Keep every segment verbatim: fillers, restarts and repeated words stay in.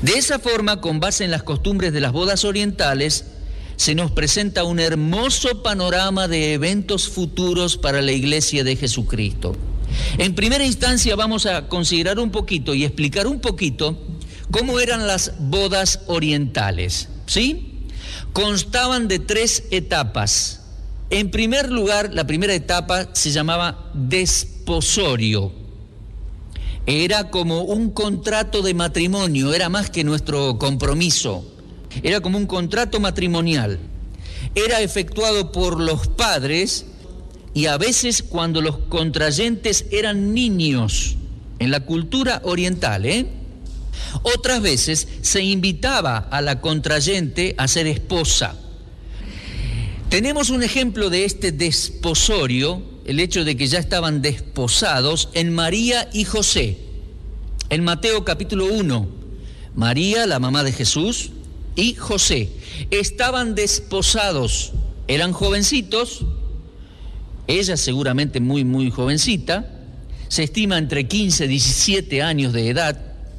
De esa forma, con base en las costumbres de las bodas orientales, se nos presenta un hermoso panorama de eventos futuros para la Iglesia de Jesucristo. En primera instancia vamos a considerar un poquito y explicar un poquito cómo eran las bodas orientales, ¿sí? Constaban de tres etapas. En primer lugar, la primera etapa se llamaba desposorio. Era como un contrato de matrimonio, era más que nuestro compromiso. Era como un contrato matrimonial. Era efectuado por los padres y a veces cuando los contrayentes eran niños, en la cultura oriental, ¿eh? Otras veces se invitaba a la contrayente a ser esposa. Tenemos un ejemplo de este desposorio, el hecho de que ya estaban desposados, en María y José. En Mateo capítulo uno, María, la mamá de Jesús, y José estaban desposados, eran jovencitos, ella seguramente muy, muy jovencita, se estima entre quince y diecisiete años de edad.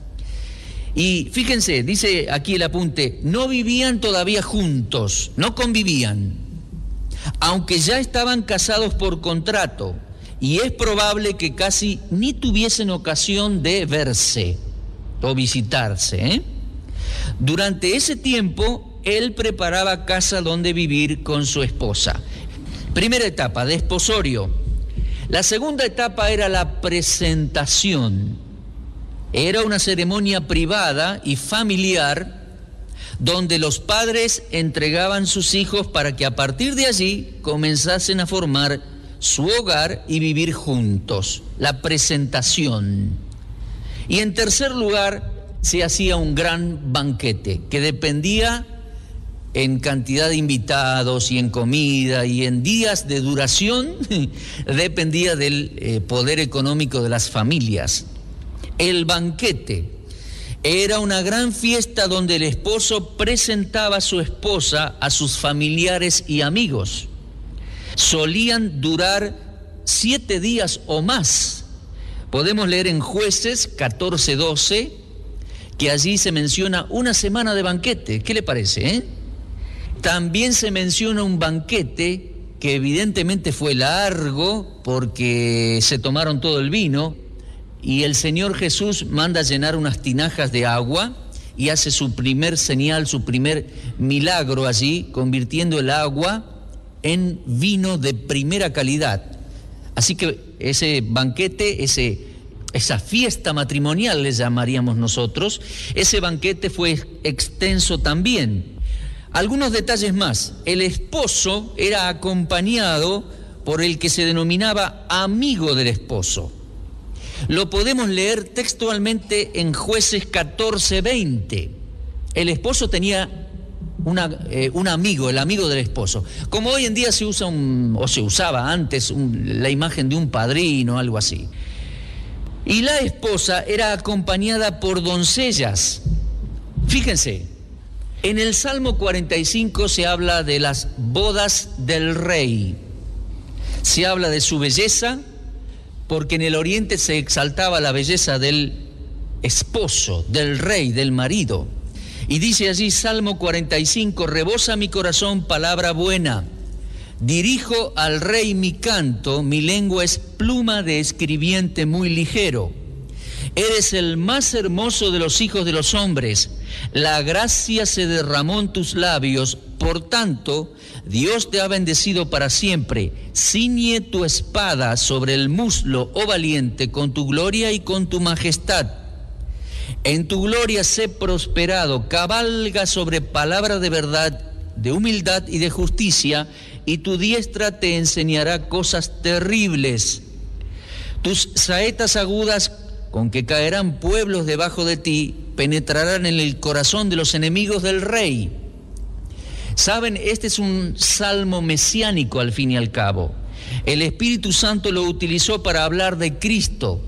Y fíjense, dice aquí el apunte, no vivían todavía juntos, no convivían, aunque ya estaban casados por contrato, y es probable que casi ni tuviesen ocasión de verse o visitarse, ¿eh? Durante ese tiempo, él preparaba casa donde vivir con su esposa. Primera etapa, desposorio. La segunda etapa era la presentación. Era una ceremonia privada y familiar donde los padres entregaban sus hijos para que a partir de allí comenzasen a formar su hogar y vivir juntos. La presentación. Y en tercer lugar, se hacía un gran banquete que dependía en cantidad de invitados y en comida y en días de duración, dependía del eh, poder económico de las familias. El banquete era una gran fiesta donde el esposo presentaba a su esposa a sus familiares y amigos. Solían durar siete días o más. Podemos leer en Jueces catorce doce que allí se menciona una semana de banquete. ¿Qué le parece, eh? También se menciona un banquete que evidentemente fue largo porque se tomaron todo el vino y el Señor Jesús manda llenar unas tinajas de agua y hace su primer señal, su primer milagro allí, convirtiendo el agua en vino de primera calidad. Así que ese banquete, ese, esa fiesta matrimonial le llamaríamos nosotros, ese banquete fue extenso también. Algunos detalles más. El esposo era acompañado por el que se denominaba amigo del esposo. Lo podemos leer textualmente en Jueces catorce veinte. El esposo tenía una, eh, un amigo, el amigo del esposo. Como hoy en día se usa, un, o se usaba antes, un, la imagen de un padrino, algo así. Y la esposa era acompañada por doncellas. Fíjense, en el Salmo cuarenta y cinco se habla de las bodas del rey. Se habla de su belleza, porque en el oriente se exaltaba la belleza del esposo, del rey, del marido. Y dice allí Salmo cuarenta y cinco, rebosa mi corazón palabra buena, dirijo al rey mi canto, mi lengua es pluma de escribiente muy ligero. Eres el más hermoso de los hijos de los hombres, la gracia se derramó en tus labios, por tanto, Dios te ha bendecido para siempre. Ciñe tu espada sobre el muslo, oh valiente, con tu gloria y con tu majestad. En tu gloria sé prosperado, cabalga sobre palabra de verdad, de humildad y de justicia, y tu diestra te enseñará cosas terribles. Tus saetas agudas, con que caerán pueblos debajo de ti, penetrarán en el corazón de los enemigos del rey. Saben, este es un salmo mesiánico al fin y al cabo. El Espíritu Santo lo utilizó para hablar de Cristo.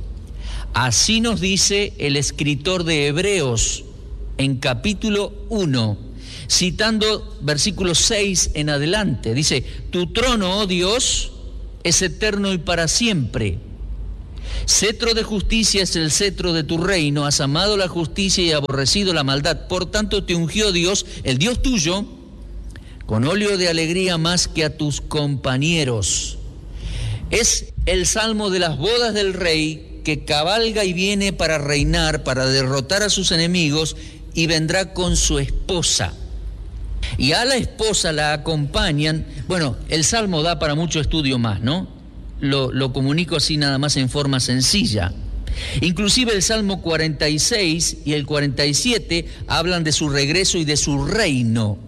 Así nos dice el escritor de Hebreos en capítulo uno, citando versículo seis en adelante. Dice, tu trono, oh Dios, es eterno y para siempre. Cetro de justicia es el cetro de tu reino, has amado la justicia y aborrecido la maldad. Por tanto te ungió Dios, el Dios tuyo, con óleo de alegría más que a tus compañeros. Es el salmo de las bodas del rey que cabalga y viene para reinar, para derrotar a sus enemigos, y vendrá con su esposa. Y a la esposa la acompañan. Bueno, el salmo da para mucho estudio más, ¿no? Lo, lo comunico así nada más en forma sencilla. Inclusive el Salmo cuarenta y seis y el cuarenta y siete hablan de su regreso y de su reino.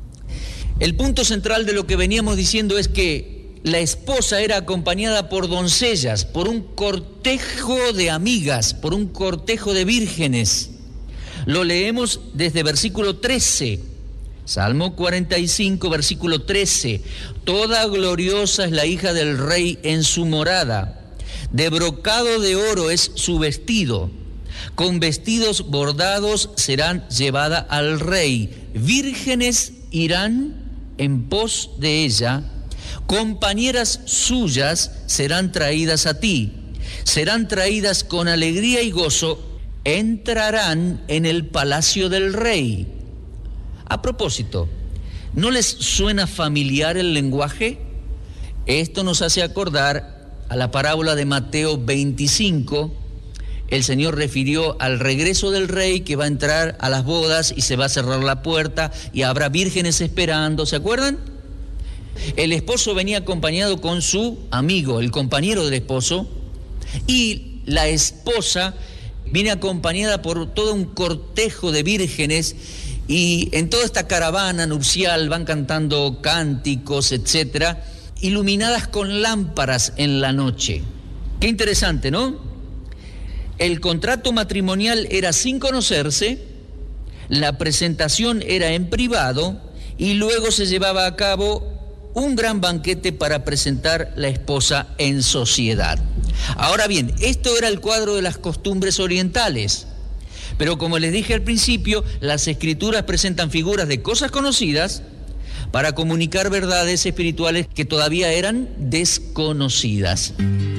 El punto central de lo que veníamos diciendo es que la esposa era acompañada por doncellas, por un cortejo de amigas, por un cortejo de vírgenes. Lo leemos desde versículo trece. Salmo cuarenta y cinco, versículo trece. Toda gloriosa es la hija del rey en su morada. De brocado de oro es su vestido. Con vestidos bordados serán llevada al rey. Vírgenes irán en pos de ella. Compañeras suyas serán traídas a ti. Serán traídas con alegría y gozo. Entrarán en el palacio del rey. A propósito, ¿no les suena familiar el lenguaje? Esto nos hace acordar a la parábola de Mateo veinticinco. El Señor refirió al regreso del rey que va a entrar a las bodas y se va a cerrar la puerta y habrá vírgenes esperando, ¿se acuerdan? El esposo venía acompañado con su amigo, el compañero del esposo, y la esposa viene acompañada por todo un cortejo de vírgenes. Y en toda esta caravana nupcial van cantando cánticos, etcétera, iluminadas con lámparas en la noche. Qué interesante, ¿no? El contrato matrimonial era sin conocerse, la presentación era en privado y luego se llevaba a cabo un gran banquete para presentar la esposa en sociedad. Ahora bien, esto era el cuadro de las costumbres orientales. Pero como les dije al principio, las Escrituras presentan figuras de cosas conocidas para comunicar verdades espirituales que todavía eran desconocidas.